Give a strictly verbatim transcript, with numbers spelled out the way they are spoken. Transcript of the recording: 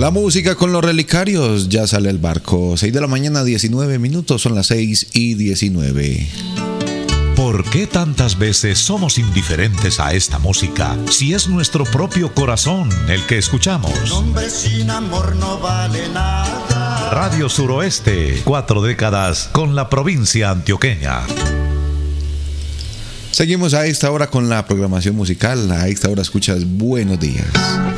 La música con los relicarios, ya sale el barco. seis de la mañana, diecinueve minutos, son las seis y diecinueve. ¿Por qué tantas veces somos indiferentes a esta música si es nuestro propio corazón el que escuchamos? Un hombre sin amor no vale nada. Radio Suroeste, cuatro décadas con la provincia antioqueña. Seguimos a esta hora con la programación musical. A esta hora escuchas Buenos Días.